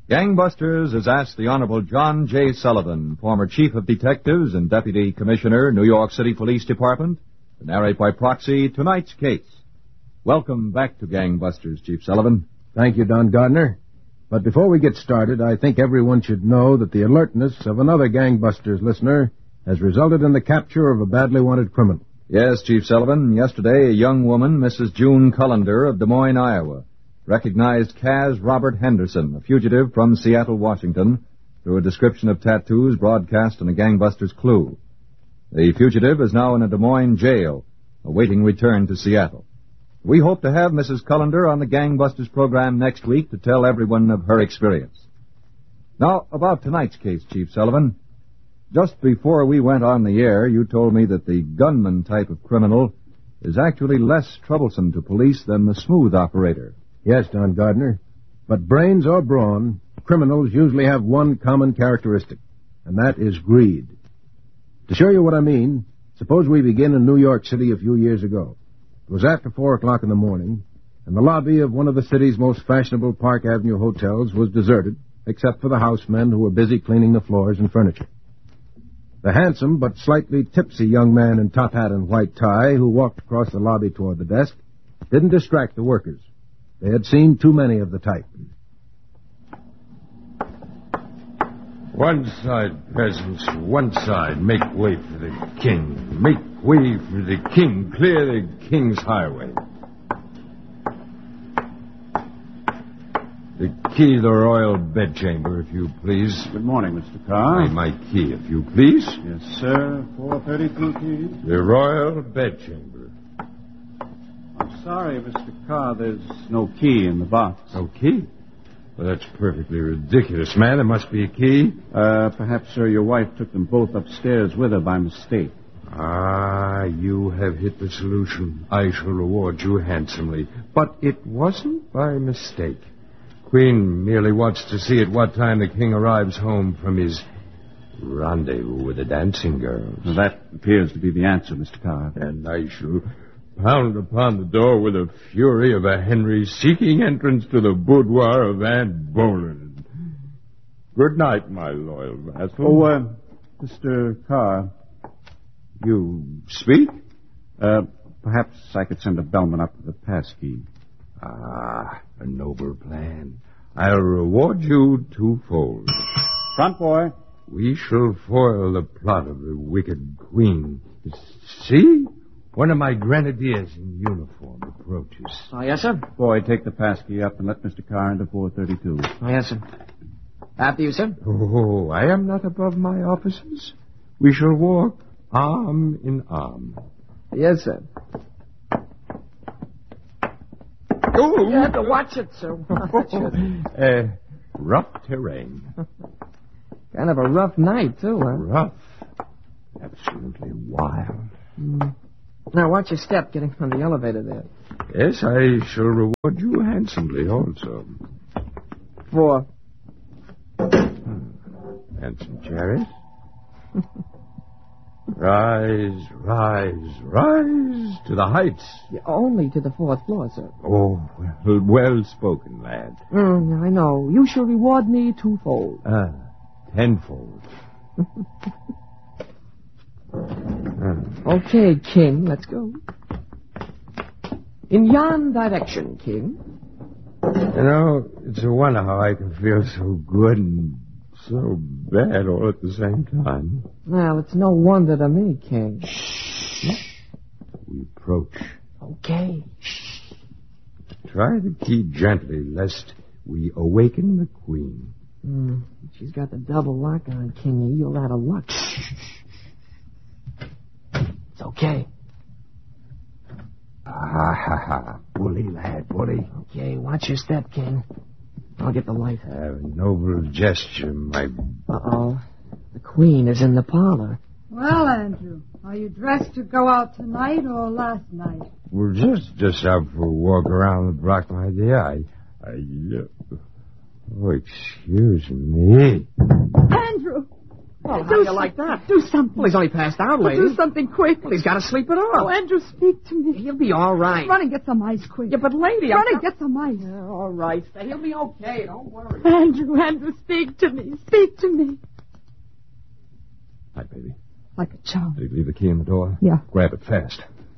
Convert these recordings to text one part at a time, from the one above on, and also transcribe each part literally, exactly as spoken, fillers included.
Gangbusters has asked the Honorable John J. Sullivan, former Chief of Detectives and Deputy Commissioner, New York City Police Department, to narrate by proxy tonight's case. Welcome back to Gangbusters, Chief Sullivan. Thank you, Don Gardner. But before we get started, I think everyone should know that the alertness of another Gangbusters listener has resulted in the capture of a badly wanted criminal. Yes, Chief Sullivan. Yesterday, a young woman, Missus June Cullender of Des Moines, Iowa, recognized Kaz Robert Henderson, a fugitive from Seattle, Washington, through a description of tattoos broadcast on a Gangbusters clue. The fugitive is now in a Des Moines jail, awaiting return to Seattle. We hope to have Missus Cullender on the Gangbusters program next week to tell everyone of her experience. Now, about tonight's case, Chief Sullivan. Just before we went on the air, you told me that the gunman type of criminal is actually less troublesome to police than the smooth operator. Yes, Don Gardner. But brains or brawn, criminals usually have one common characteristic, and that is greed. To show you what I mean, suppose we begin in New York City a few years ago. It was after four o'clock in the morning, and the lobby of one of the city's most fashionable Park Avenue hotels was deserted, except for the housemen who were busy cleaning the floors and furniture. The handsome but slightly tipsy young man in top hat and white tie who walked across the lobby toward the desk didn't distract the workers. They had seen too many of the type. One side, peasants, one side. Make way for the king. Make way for the king. Clear the king's highway. The key to the royal bedchamber, if you please. Good morning, Mister Carr. My, my key, if you please. Yes, sir. four thirty-two key. The royal bedchamber. I'm sorry, Mister Carr. There's no key in the box. No key? Well, that's perfectly ridiculous, man. There must be a key. Uh, perhaps, sir, your wife took them both upstairs with her by mistake. Ah, you have hit the solution. I shall reward you handsomely. But it wasn't by mistake. Queen merely wants to see at what time the king arrives home from his rendezvous with the dancing girls. Well, that appears to be the answer, Mister Carr. And I shall pound upon the door with the fury of a Henry seeking entrance to the boudoir of Anne Boleyn. Good night, my loyal vassal. Oh, uh, Mister Carr. You speak? Uh, perhaps I could send a bellman up with a pass key. Ah, a noble plan. I'll reward you twofold. Front boy. We shall foil the plot of the wicked queen. See? One of my grenadiers in uniform approaches. Oh, yes, sir? Boy, take the pass key up and let Mister Carr into four thirty-two. Oh, yes, sir. After you, sir. Oh, I am not above my officers. We shall walk arm in arm. Yes, sir. Oh! You have to watch it, sir. Watch it. Uh, rough terrain. Kind of a rough night, too, huh? Rough. Absolutely wild. Mm. Now, watch your step getting on the elevator there. Yes, I shall reward you handsomely also. Four. Handsome chariot. Rise, rise, rise to the heights. Yeah, only to the fourth floor, sir. Oh, well, well spoken, lad. Mm, I know. You shall reward me twofold. Ah, tenfold. uh. Okay, King, let's go. In yon direction, King. You know, it's a wonder how I can feel so good and so bad all at the same time. Well, it's no wonder to me, King. Shh. We approach. Okay. Try the key gently, lest we awaken the queen. Mm, she's got the double lock on, Kingy. You're out of luck. It's okay. Ah, ha, ha. Bully, lad, bully. Okay, watch your step, King. I'll get the light. A noble gesture, my... Uh-oh. The queen is in the parlor. Well, Andrew, are you dressed to go out tonight or last night? We're just, just out for a walk around the block, my dear. I... I... Uh... Oh, excuse me. Andrew! Well, how Do do you some- like that? Do something. Well, he's only passed out, lady. Do something quick. Well, he's got to sleep it off. Oh, Andrew, speak to me. He'll be all right. Run and get some ice quick. Yeah, but lady, I'm Run and not- get some ice. Yeah, all right. He'll be okay. Don't worry. Andrew, Andrew, speak to me. Speak to me. Hi, baby. Like a child. Did you leave the key in the door? Yeah. Grab it fast.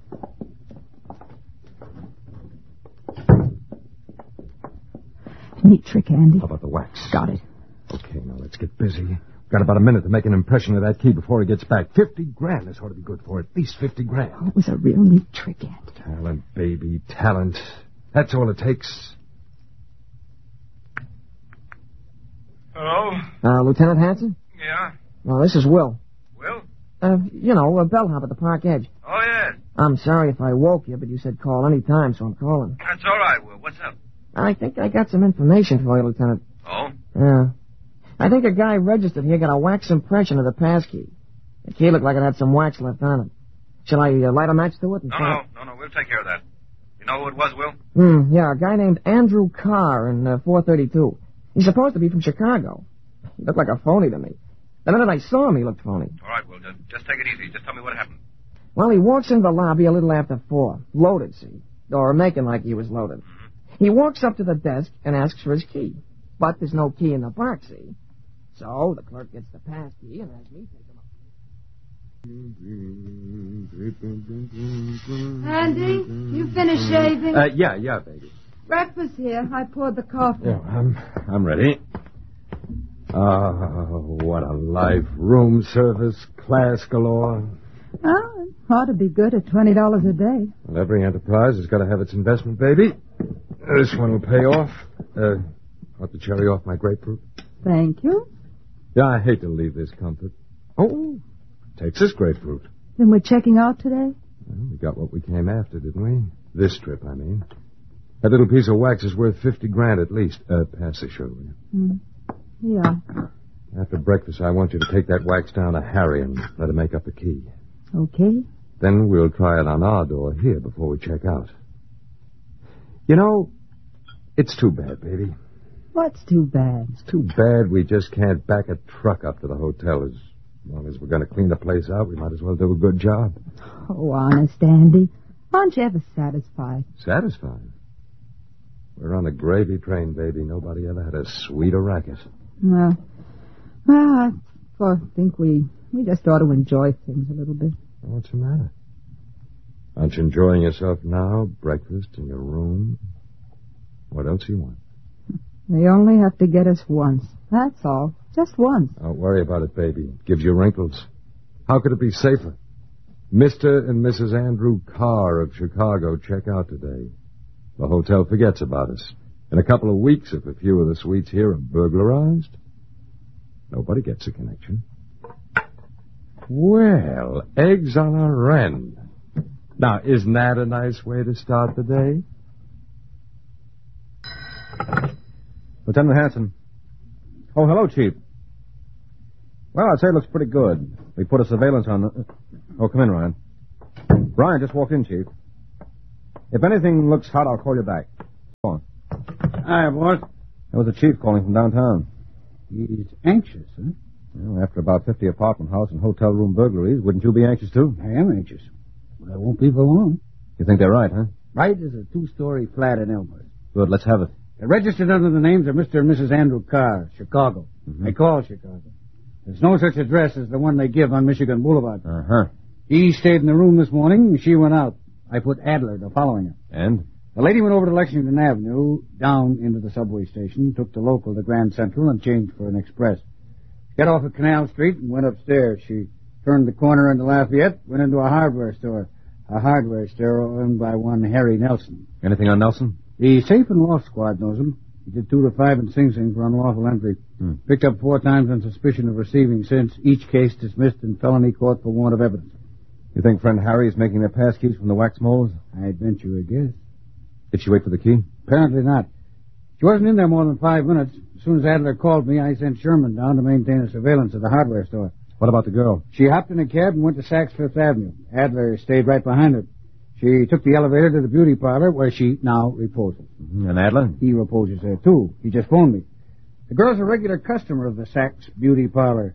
Neat trick, Andy. How about the wax? Got it. Okay, now let's get busy. Got about a minute to make an impression of that key before he gets back. Fifty grand is ought to be good for it. At least fifty grand. Oh, it was a real neat trick, Andy. Talent, baby, talent. That's all it takes. Hello? Uh, Lieutenant Hanson? Yeah? Well, this is Will. Will? Uh, you know, a bellhop at the park edge. Oh, yeah. I'm sorry if I woke you, but you said call any time, so I'm calling. That's all right, Will. What's up? I think I got some information for you, Lieutenant. Oh? Yeah. I think a guy registered here got a wax impression of the pass key. The key looked like it had some wax left on it. Shall I uh, light a match to it? And No, try no, it? no, no. We'll take care of that. You know who it was, Will? Hmm, yeah, a guy named Andrew Carr in uh, four thirty-two. He's supposed to be from Chicago. He looked like a phony to me. The minute I saw him, he looked phony. All right, Will. Just, just take it easy. Just tell me what happened. Well, he walks into the lobby a little after four. Loaded, see? Or making like he was loaded. He walks up to the desk and asks for his key. But there's no key in the box, see? So the clerk gets the pass key and has me take him up. Andy, you finished shaving? Uh, yeah, yeah, baby. Breakfast here. I poured the coffee. Yeah, I'm, I'm ready. Oh, what a life. Room service, class galore. Oh, it ought to be good at twenty dollars a day. Well, every enterprise has got to have its investment, baby. This one will pay off. Uh, want the cherry off my grapefruit? Thank you. Yeah, I hate to leave this comfort. Oh, Texas grapefruit. Then we're checking out today? Well, we got what we came after, didn't we? This trip, I mean. That little piece of wax is worth fifty grand at least. Uh, pass the show, will you? Hmm. Yeah. After breakfast, I want you to take that wax down to Harry and let him make up the key. Okay. Then we'll try it on our door here before we check out. You know, it's too bad, baby. What's too bad? It's too bad we just can't back a truck up to the hotel. As long as we're going to clean the place out, we might as well do a good job. Oh, honest, Andy. Aren't you ever satisfied? Satisfied? We're on a gravy train, baby. Nobody ever had a sweeter racket. Well, well, I sort of think we, we just ought to enjoy things a little bit. What's the matter? Aren't you enjoying yourself now? Breakfast in your room? What else do you want? They only have to get us once. That's all. Just once. Don't worry about it, baby. It gives you wrinkles. How could it be safer? Mister and Missus Andrew Carr of Chicago check out today. The hotel forgets about us. In a couple of weeks, if a few of the suites here are burglarized, nobody gets a connection. Well, eggs on a wren. Now, isn't that a nice way to start the day? Lieutenant Hanson. Oh, hello, Chief. Well, I'd say it looks pretty good. We put a surveillance on the... Oh, come in, Ryan. Ryan just walked in, Chief. If anything looks hot, I'll call you back. Go on. Hi, boss. That was the chief calling from downtown. He's anxious, huh? Well, after about fifty apartment house and hotel room burglaries, wouldn't you be anxious, too? I am anxious. But I won't be for long. You think they're right, huh? Right is a two-story flat in Elmhurst. Good, let's have it. They're registered under the names of Mister and Missus Andrew Carr, Chicago. Mm-hmm. They call Chicago. There's no such address as the one they give on Michigan Boulevard. Uh-huh. He stayed in the room this morning, and she went out. I put Adler to following her. And? The lady went over to Lexington Avenue, down into the subway station, took the local to Grand Central, and changed for an express. Got off at Canal Street and went upstairs. She turned the corner into Lafayette, went into a hardware store. A hardware store owned by one Harry Nelson. Anything on Nelson? The safe and loft squad knows him. He did two to five in Sing Sing for unlawful entry. Hmm. Picked up four times on suspicion of receiving since, each case dismissed in felony court for want of evidence. You think friend Harry is making their pass keys from the wax molds? I'd venture a guess. Did she wait for the key? Apparently not. She wasn't in there more than five minutes. As soon as Adler called me, I sent Sherman down to maintain a surveillance of the hardware store. What about the girl? She hopped in a cab and went to Saks Fifth Avenue. Adler stayed right behind her. She took the elevator to the beauty parlor where she now reposes. Mm-hmm. And Adler? He reposes there, too. He just phoned me. The girl's a regular customer of the Saks beauty parlor.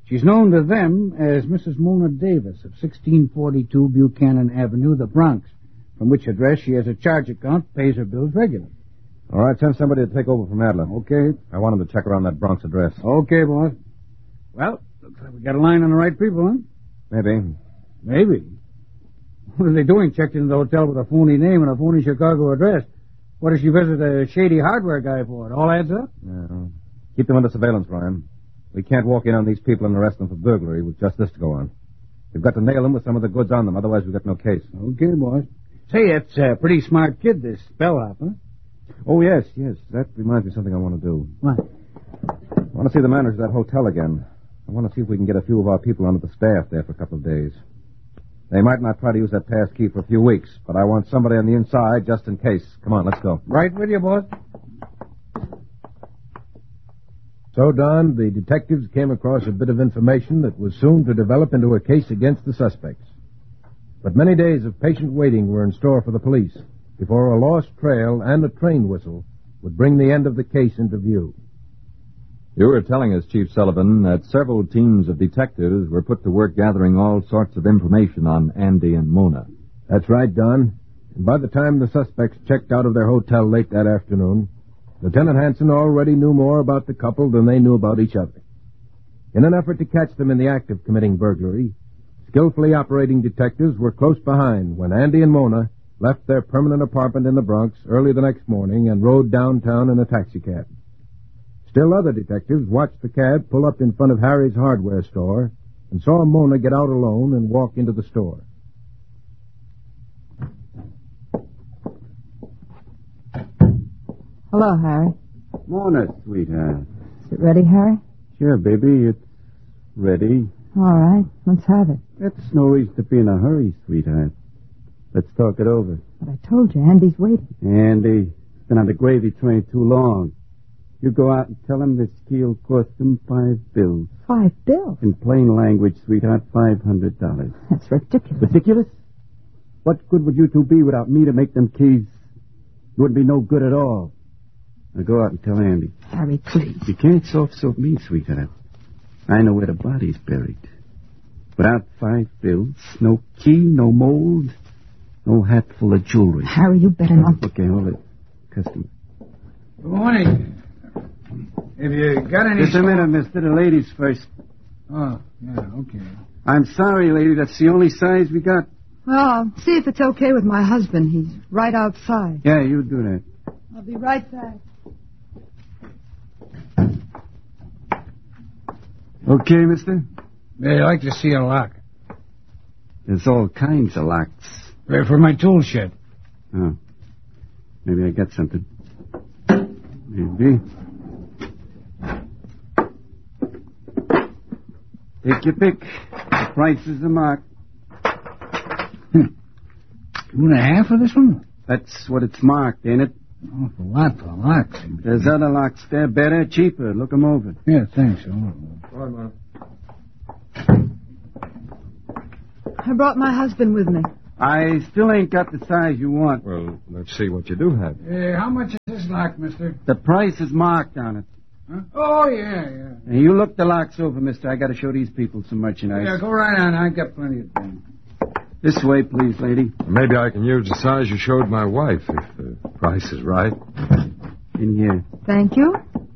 She's known to them as Missus Mona Davis of sixteen forty-two Buchanan Avenue, the Bronx, from which address she has a charge account, pays her bills regularly. All right, send somebody to take over from Adler. Okay. I want him to check around that Bronx address. Okay, boss. Well, looks like we got a line on the right people, huh? Maybe. Maybe. What are they doing? Checked into the hotel with a phony name and a phony Chicago address. What does she visit a shady hardware guy for? It all adds up? No. Keep them under surveillance, Brian. We can't walk in on these people and arrest them for burglary with just this to go on. We've got to nail them with some of the goods on them, otherwise we've got no case. Okay, boss. Say, that's a pretty smart kid, this bellhop, huh? Oh, yes, yes. That reminds me of something I want to do. What? I want to see the manager of that hotel again. I want to see if we can get a few of our people onto the staff there for a couple of days. They might not try to use that pass key for a few weeks, but I want somebody on the inside just in case. Come on, let's go. Right with you, boss. So, Don, the detectives came across a bit of information that was soon to develop into a case against the suspects. But many days of patient waiting were in store for the police before a lost trail and a train whistle would bring the end of the case into view. You were telling us, Chief Sullivan, that several teams of detectives were put to work gathering all sorts of information on Andy and Mona. That's right, Don. And by the time the suspects checked out of their hotel late that afternoon, Lieutenant Hanson already knew more about the couple than they knew about each other. In an effort to catch them in the act of committing burglary, skillfully operating detectives were close behind when Andy and Mona left their permanent apartment in the Bronx early the next morning and rode downtown in a taxicab. Still other detectives watched the cab pull up in front of Harry's hardware store and saw Mona get out alone and walk into the store. Hello, Harry. Mona, sweetheart. Is it ready, Harry? Sure, baby, it's ready. All right, let's have it. It's no reason to be in a hurry, sweetheart. Let's talk it over. But I told you, Andy's waiting. Andy, been on the gravy train too long. You go out and tell him this key'll cost him five bills. Five bills? In plain language, sweetheart, five hundred dollars. That's ridiculous. Ridiculous? What good would you two be without me to make them keys? You wouldn't be no good at all. Now go out and tell Andy. Harry, please. You can't soft-soap me, sweetheart. I know where the body's buried. Without five bills, no key, no mold, no hat full of jewelry. Harry, you better not... Okay, hold it. Customer. Good morning. Have you got any... Just a minute, mister. The ladies first. Oh, yeah, okay. I'm sorry, lady. That's the only size we got. Well, I'll see if it's okay with my husband. He's right outside. Yeah, you do that. I'll be right back. Okay, mister? I'd like to see a lock. There's all kinds of locks. Right, for my tool shed. Oh. Maybe I got something. Maybe. Take your pick. The price is the mark. Two and a half for this one? That's what it's marked, ain't it? Awful lot for locks. There's other locks there, better, cheaper. Look 'em over. Yeah, thanks. I brought my husband with me. I still ain't got the size you want. Well, let's see what you do have. Uh, how much is this lock, mister? The price is marked on it. Huh? Oh, yeah, yeah. Now, you look the locks over, mister. I got to show these people some merchandise. Yeah, go right on. I got plenty of time. This way, please, lady. Maybe I can use the size you showed my wife, if the price is right. In here. Thank you.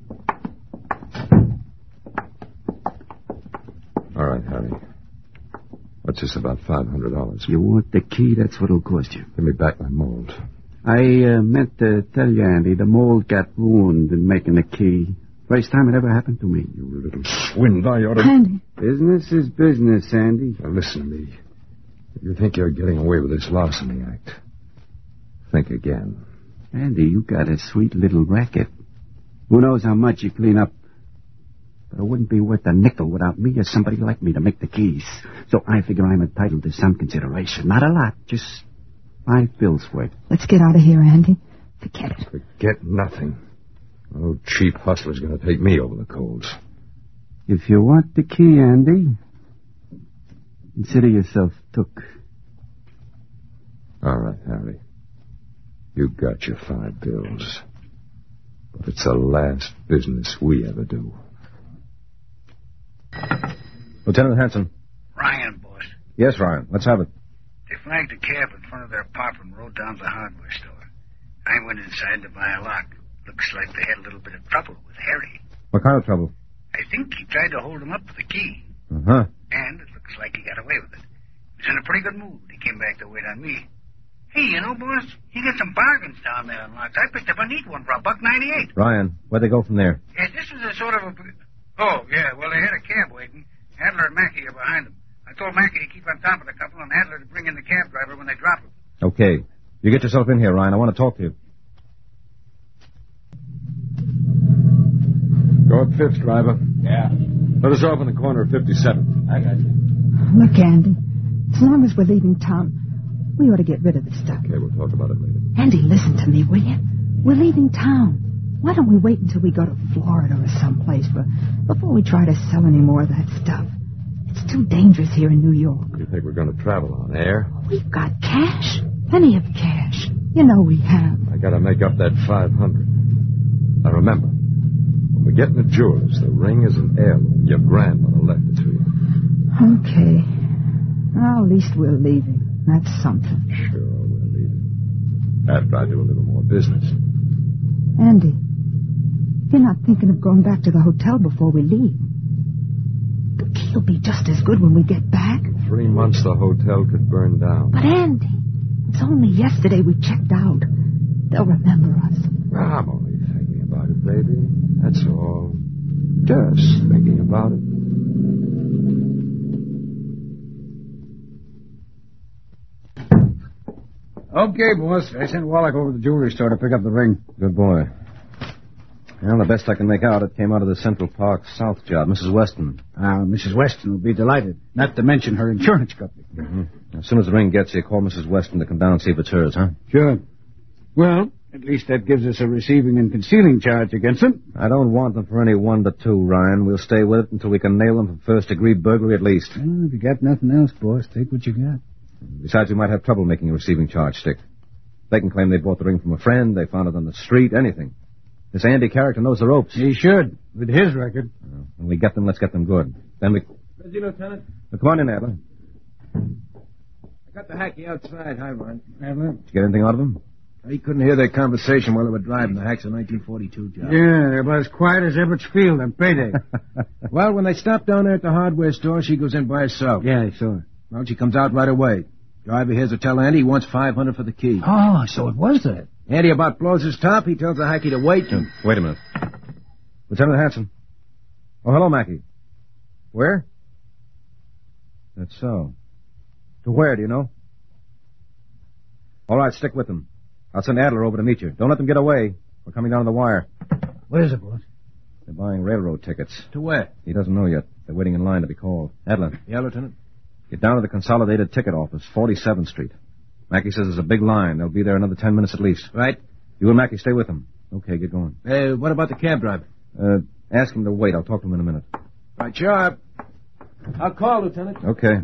All right, Harry. What's this about five hundred dollars? You want the key? That's what it'll cost you. Give me back my mold. I uh, meant to tell you, Andy, the mold got ruined in making the key. First time it ever happened to me. You little swindler, you ought to... Andy. Business is business, Andy. Now, listen to me. If you think you're getting away with this larceny act, think again. Andy, you got a sweet little racket. Who knows how much you clean up. But it wouldn't be worth a nickel without me or somebody like me to make the keys. So I figure I'm entitled to some consideration. Not a lot, just five bills worth. Let's get out of here, Andy. Forget it. Forget nothing. No cheap hustler's going to take me over the coals. If you want the key, Andy, consider yourself took. All right, Harry. You got your five bills. But it's the last business we ever do. Lieutenant Hanson. Ryan, boss. Yes, Ryan. Let's have it. They flagged a cab in front of their pop and rode down to the hardware store. I went inside to buy a lock. Looks like they had a little bit of trouble with Harry. What kind of trouble? I think he tried to hold him up with the key. Uh-huh. And it looks like he got away with it. He was in a pretty good mood. He came back to wait on me. Hey, you know, boss, you got some bargains down there on locks. I picked up a neat one for a buck ninety-eight. Ryan, where'd they go from there? Yeah, this was a sort of a... Oh, yeah, well, they had a cab waiting. Adler and Mackey are behind them. I told Mackey to keep on top of the couple and Adler to bring in the cab driver when they drop him. Okay. You get yourself in here, Ryan. I want to talk to you. Go up Fifth, driver. Yeah. Let us open the corner of fifty-seven. I got you. Look, Andy, as long as we're leaving town, we ought to get rid of this stuff. Okay, we'll talk about it later. Andy, listen to me, will you? We're leaving town. Why don't we wait until we go to Florida or someplace for, before we try to sell any more of that stuff? It's too dangerous here in New York. You think we're going to travel on air? We've got cash. Plenty of cash. You know we have. I got to make up that five hundred. Now remember, when we get in the jewelers, the ring is an heirloom. Your grandmother left it to you. Okay. Well, at least we're leaving. That's something. Sure, we're leaving. After I do a little more business. Andy, you're not thinking of going back to the hotel before we leave. The key'll be just as good when we get back. In three months, the hotel could burn down. But Andy, it's only yesterday we checked out. They'll remember us. I'm only thinking about it, baby. That's all. Just thinking about it. Okay, boss. I sent Wallach over to the jewelry store to pick up the ring. Good boy. Well, the best I can make out, it came out of the Central Park South job. Missus Weston. Uh, Missus Weston will be delighted. Not to mention her insurance company. Mm-hmm. As soon as the ring gets here, call Missus Weston to come down and see if it's hers, huh? Sure. Well, at least that gives us a receiving and concealing charge against them. I don't want them for any one to two, Ryan. We'll stay with it until we can nail them for first-degree burglary at least. Well, if you got nothing else, boss, take what you got. Besides, we might have trouble making a receiving charge stick. They can claim they bought the ring from a friend, they found it on the street, anything. This Andy character knows the ropes. He should, with his record. Uh, when we get them, let's get them good. Then we... Busy, Lieutenant? Well, come on in, Adler. I got the hacky outside. Hi, Ron. Adler? Did you get anything out of him? He couldn't hear their conversation while they were driving. The hack's a nineteen forty-two job. Yeah, they're about as quiet as Ebbets Field on payday. Well, when they stopped down there at the hardware store, she goes in by herself. Yeah, I saw her. Well, she comes out right away. Driver hears her tell Andy he wants five hundred for the key. Oh, so it was that. Andy about blows his top. He tells the hacky to wait. And... Wait a minute. Lieutenant Hanson. Oh, hello, Mackey. Where? That's so. To where, do you know? All right, stick with them. I'll send Adler over to meet you. Don't let them get away. We're coming down to the wire. What is it, boss? They're buying railroad tickets. To where? He doesn't know yet. They're waiting in line to be called. Adler. Yeah, Lieutenant? Get down to the Consolidated Ticket Office, forty-seventh Street. Mackey says there's a big line. They'll be there another ten minutes at least. Right. You and Mackey stay with them. Okay, get going. Uh, what about the cab driver? Uh, ask him to wait. I'll talk to him in a minute. Right, sharp. I'll call, Lieutenant. Okay.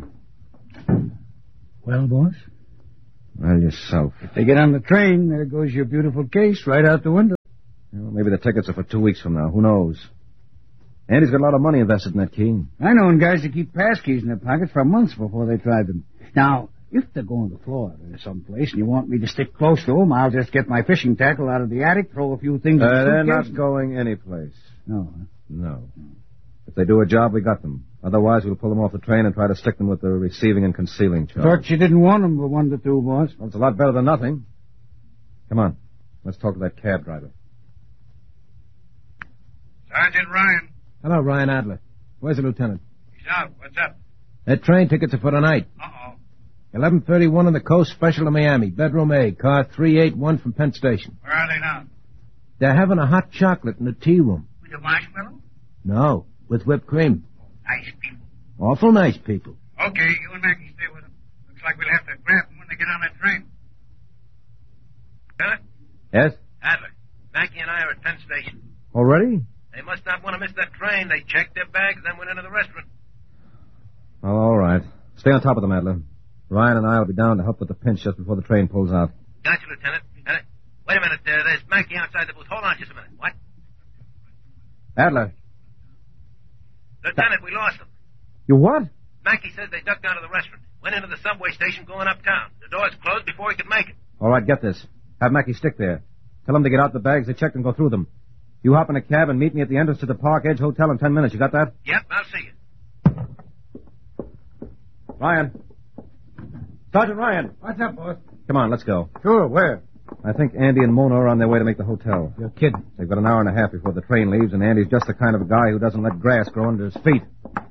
Well, boss? Well, yourself. If they get on the train, there goes your beautiful case right out the window. Well, maybe the tickets are for two weeks from now. Who knows? Andy's got a lot of money invested in that key. I know guys that keep passkeys in their pockets for months before they try them. Now, if they're going to Florida or someplace and you want me to stick close to them, I'll just get my fishing tackle out of the attic, throw a few things in Uh, the they're suitcase. not going anyplace. No, huh? No. If they do a job, we got them. Otherwise, we'll pull them off the train and try to stick them with the receiving and concealing charge. Thought you didn't want them for one to two, boss. Well, it's a lot better than nothing. Come on. Let's talk to that cab driver. Sergeant Ryan. Hello, Ryan Adler. Where's the lieutenant? He's out. What's up? That train tickets are for tonight. Uh-oh. eleven thirty-one on the coast, special to Miami. Bedroom A, car three eight one from Penn Station. Where are they now? They're having a hot chocolate in the tea room. With a marshmallow? No, with whipped cream. Nice people. Awful nice people. Okay, you and Mackey stay with them. Looks like we'll have to grab them when they get on that train. Philip? Yes? Adler, Mackey and I are at Penn Station. Already? They must not want to miss that train. They checked their bags, then went into the restaurant. Oh, all right. Stay on top of them, Adler. Ryan and I will be down to help with the pinch just before the train pulls out. Gotcha, Lieutenant. Uh, wait a minute. Uh, there's Mackey outside the booth. Hold on just a minute. What? Adler. Lieutenant, we lost him. You what? Mackey says they ducked out of the restaurant. Went into the subway station going uptown. The doors closed before he could make it. All right, get this. Have Mackey stick there. Tell him to get out the bags they checked and go through them. You hop in a cab and meet me at the entrance to the Park Edge Hotel in ten minutes. You got that? Yep, I'll see you. Ryan. Sergeant Ryan. What's up, boss? Come on, let's go. Sure, where? I think Andy and Mona are on their way to make the hotel. You're kidding. They've got an hour and a half before the train leaves, and Andy's just the kind of a guy who doesn't let grass grow under his feet.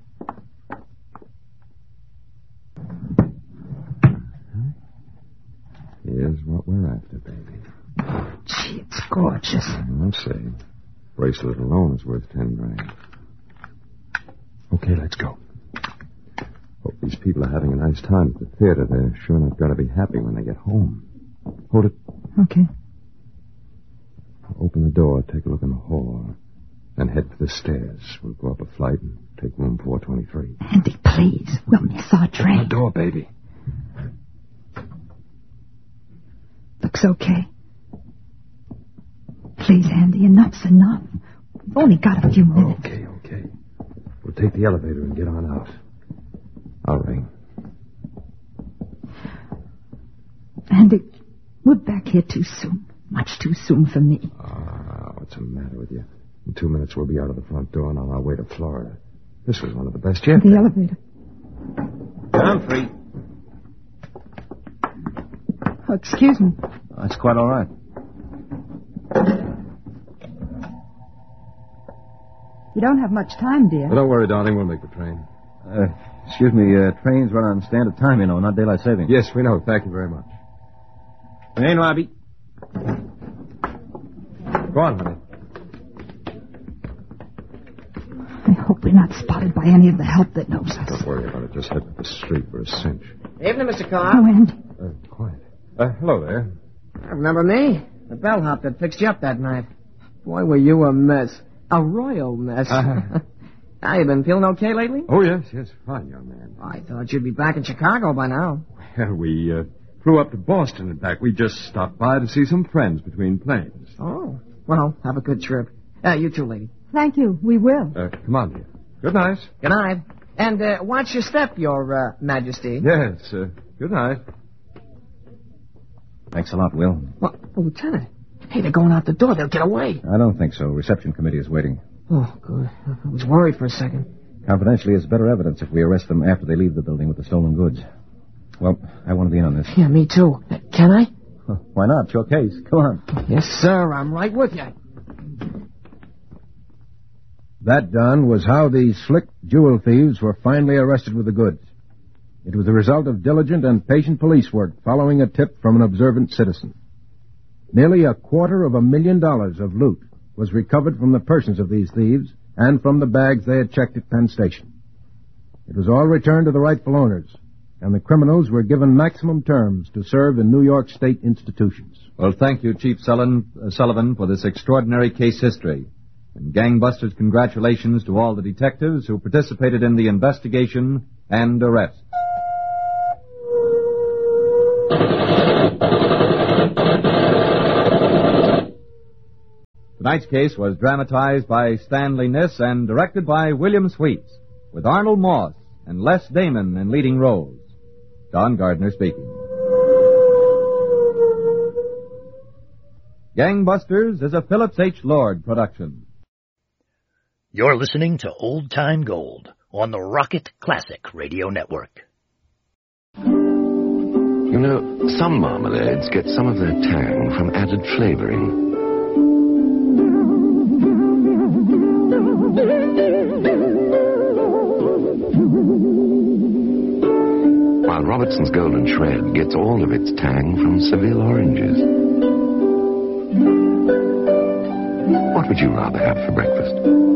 Here's what we're after, baby. Gee, it's gorgeous. Let's see. Bracelet alone is worth ten grand. Okay, let's go. Hope these people are having a nice time at the theater. They're sure not going to be happy when they get home. Hold it. Okay. Open the door, take a look in the hall, then head for the stairs. We'll go up a flight and take room four twenty-three. Andy, please. We'll miss our train. Open the door, baby. Looks okay. Please, Andy, enough's enough. We've only got a few minutes. Okay, okay. We'll take the elevator and get on out. I'll ring. Andy, we're back here too soon. Much too soon for me. Ah, what's the matter with you? In two minutes, we'll be out of the front door and on our way to Florida. This was one of the best yet. The elevator. I'm free. Oh, excuse me. That's quite all right. You don't have much time, dear. Well, don't worry, darling. We'll make the train. Uh, excuse me, uh, trains run on standard time, you know, not daylight saving. Yes, we know. Thank you very much. Main lobby. Go on, honey. I hope we're not spotted by any of the help that knows us. Don't worry about it. Just head up the street for a cinch. Evening, Mister Oh, Carr. Andy. Uh, quiet. Uh, hello there. Remember me? The bellhop that fixed you up that night. Boy, were you a mess. A royal mess. Uh-huh. Now, you been feeling okay lately? Oh, yes, yes. Fine, young man. I thought you'd be back in Chicago by now. Well, we uh, flew up to Boston and back. We just stopped by to see some friends between planes. Oh. Well, have a good trip. Uh, you too, lady. Thank you. We will. Uh, come on, dear. Good night. Good night. And uh, watch your step, Your uh, Majesty. Yes, uh, good night. Thanks a lot, Will. Well, Lieutenant. Hey, they're going out the door. They'll get away. I don't think so. Reception committee is waiting. Oh, good. I was worried for a second. Confidentially, it's better evidence if we arrest them after they leave the building with the stolen goods. Well, I want to be in on this. Yeah, me too. Uh, can I? Huh, why not? It's your case. Come on. Yes, sir. I'm right with you. That, Don, was how these slick jewel thieves were finally arrested with the goods. It was the result of diligent and patient police work following a tip from an observant citizen. Nearly a quarter of a million dollars of loot was recovered from the persons of these thieves and from the bags they had checked at Penn Station. It was all returned to the rightful owners, and the criminals were given maximum terms to serve in New York State institutions. Well, thank you, Chief Sullivan, uh, Sullivan, for this extraordinary case history. And gangbusters, congratulations to all the detectives who participated in the investigation and arrest. Tonight's case was dramatized by Stanley Niss and directed by William Sweets, with Arnold Moss and Les Damon in leading roles. Don Gardner speaking. Gangbusters is a Phillips H. Lord production. You're listening to Old Time Gold on the Rocket Classic Radio Network. You know, some marmalades get some of their tang from added flavoring. While Robertson's Golden Shred gets all of its tang from Seville oranges. What would you rather have for breakfast?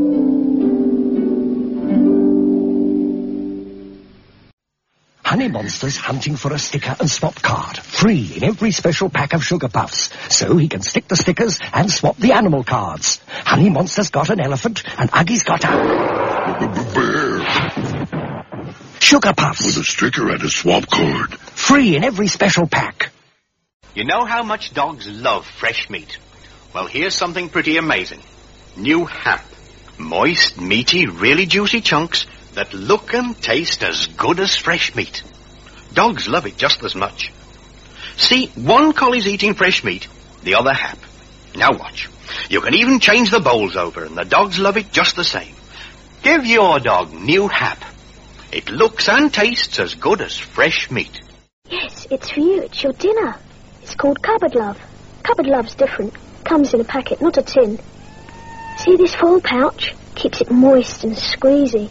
Honey Monster's hunting for a sticker and swap card. Free in every special pack of Sugar Puffs. So he can stick the stickers and swap the animal cards. Honey Monster's got an elephant and Uggie's got a... bear. Sugar Puffs. With a sticker and a swap card. Free in every special pack. You know how much dogs love fresh meat? Well, here's something pretty amazing. New Hamp. Moist, meaty, really juicy chunks, that look and taste as good as fresh meat. Dogs love it just as much. See, one collie's eating fresh meat, the other hap. Now watch. You can even change the bowls over, and the dogs love it just the same. Give your dog new hap. It looks and tastes as good as fresh meat. Yes, it's for you. It's your dinner. It's called Cupboard Love. Cupboard Love's different. Comes in a packet, not a tin. See this foil pouch? Keeps it moist and squeezy.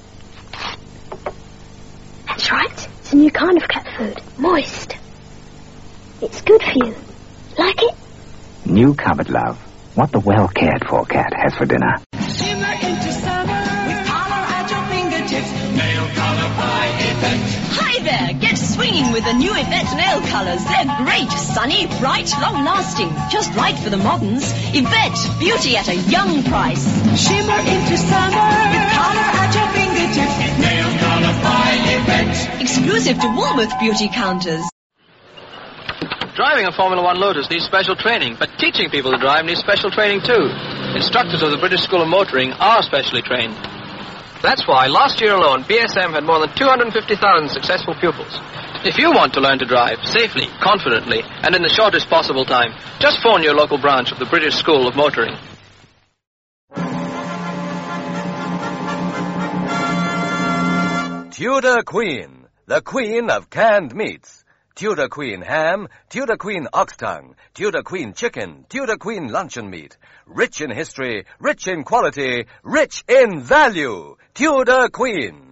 That's right. It's a new kind of cat food. Moist. It's good for you. Like it? New Cupboard Love. What the well-cared-for cat has for dinner. Shimmer into summer with color at your fingertips. Nail color by Yvette. Hi there. Get swinging with the new Yvette nail colors. They're great, sunny, bright, long-lasting. Just right for the moderns. Yvette, beauty at a young price. Shimmer into summer with color at your fingertips. Nail color by Yvette. Exclusive to Woolworth beauty counters. Driving a Formula One Lotus needs special training, but teaching people to drive needs special training too. Instructors of the British School of Motoring are specially trained. That's why last year alone, B S M had more than two hundred fifty thousand successful pupils. If you want to learn to drive safely, confidently, and in the shortest possible time, just phone your local branch of the British School of Motoring. Tudor Queen, the queen of canned meats. Tudor Queen ham, Tudor Queen ox tongue, Tudor Queen chicken, Tudor Queen luncheon meat. Rich in history, rich in quality, rich in value. Tudor Queen.